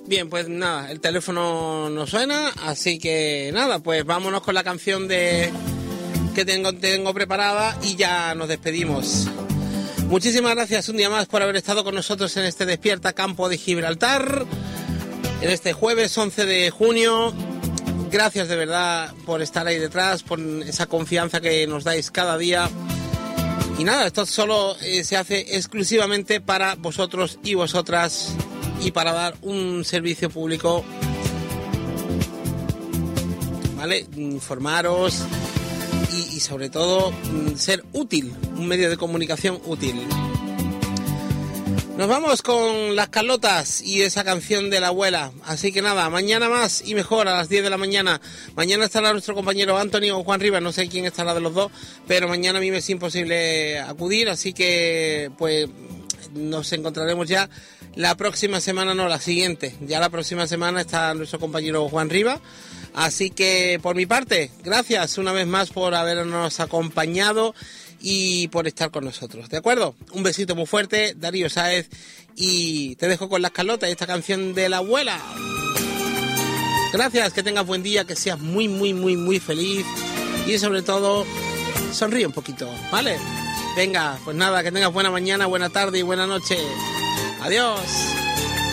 Bien, pues nada, el teléfono no suena, así que nada, pues vámonos con la canción que tengo preparada y ya nos despedimos. Muchísimas gracias un día más por haber estado con nosotros en este Despierta Campo de Gibraltar, en este jueves 11 de junio. Gracias de verdad por estar ahí detrás, por esa confianza que nos dais cada día. Y nada, esto solo se hace exclusivamente para vosotros y vosotras y para dar un servicio público, ¿vale? Informaros y sobre todo ser útil, un medio de comunicación útil. Nos vamos con las Carlotas y esa canción de la abuela. Así que nada, mañana más y mejor a las 10 de la mañana. Mañana estará nuestro compañero Anthony o Juan Rivas, no sé quién estará de los dos, pero mañana a mí me es imposible acudir, así que pues nos encontraremos ya la próxima semana, no, la siguiente. Ya la próxima semana está nuestro compañero Juan Rivas. Así que por mi parte, gracias una vez más por habernos acompañado y por estar con nosotros, ¿de acuerdo? Un besito muy fuerte, Darío Sáez, y te dejo con las Carlotas y esta canción de la abuela. Gracias, que tengas buen día, que seas muy, muy, muy, muy feliz y sobre todo sonríe un poquito, ¿vale? Venga, pues nada, que tengas buena mañana, buena tarde y buena noche. Adiós.